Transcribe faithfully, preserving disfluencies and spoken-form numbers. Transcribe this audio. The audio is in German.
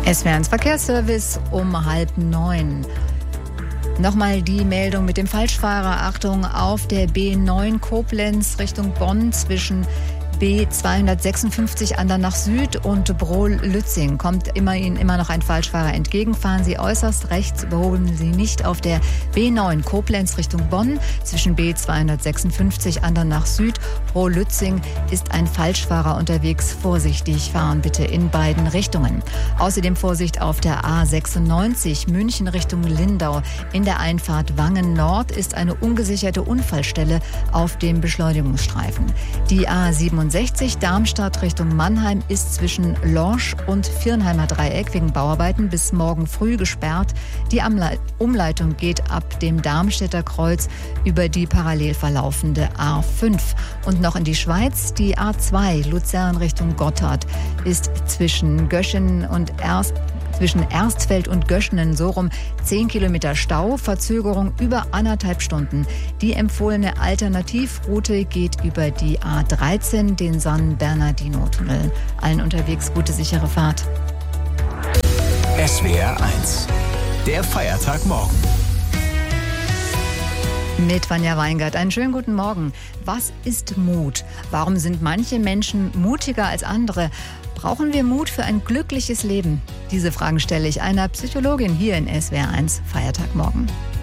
S W R eins Verkehrsservice um halb neun. Nochmal die Meldung mit dem Falschfahrer. Achtung, auf der B neun Koblenz Richtung Bonn zwischen B zweihundertsechsundfünfzig Andernach Süd und Brohl-Lützing kommt immerhin immer noch ein Falschfahrer entgegen. Fahren Sie äußerst rechts, überholen Sie nicht auf der B neun Koblenz Richtung Bonn. Zwischen B zweihundertsechsundfünfzig Andernach Süd, Brohl-Lützing ist ein Falschfahrer unterwegs. Vorsichtig fahren bitte in beiden Richtungen. Außerdem Vorsicht auf der A sechsundneunzig München Richtung Lindau. In der Einfahrt Wangen Nord ist eine ungesicherte Unfallstelle auf dem Beschleunigungsstreifen. Die A siebenundsechzig Darmstadt Richtung Mannheim ist zwischen Lorsch und Viernheimer Dreieck wegen Bauarbeiten bis morgen früh gesperrt. Die Umleitung geht ab dem Darmstädter Kreuz über die parallel verlaufende A fünf. Und noch in die Schweiz. Die A zwei Luzern Richtung Gotthard ist zwischen Göschenen und Erst Zwischen Erstfeld und Göschenen so rum zehn Kilometer Stau, Verzögerung über anderthalb Stunden. Die empfohlene Alternativroute geht über die A dreizehn, den San-Bernardino-Tunnel. Allen unterwegs gute, sichere Fahrt. S W R eins, der Feiertagmorgen. Mit Vanja Weingart. Einen schönen guten Morgen. Was ist Mut? Warum sind manche Menschen mutiger als andere? Brauchen wir Mut für ein glückliches Leben? Diese Fragen stelle ich einer Psychologin hier in S W R eins Feiertagmorgen.